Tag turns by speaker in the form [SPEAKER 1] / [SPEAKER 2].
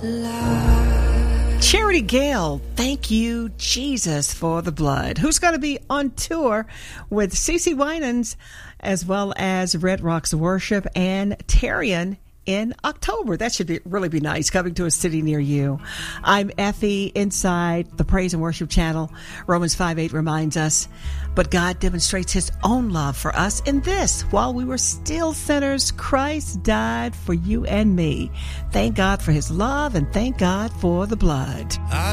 [SPEAKER 1] Charity Gale, thank you, Jesus, for the blood. Who's going to be on tour with CeCe Winans as well as Red Rocks Worship and Tarian in October. That should really be nice, coming to a city near you. I'm Effie inside the Praise and Worship channel. Romans 5:8 reminds us, but God demonstrates his own love for us in this: while we were still sinners, Christ died for you and me. Thank God for his love and thank God for the blood.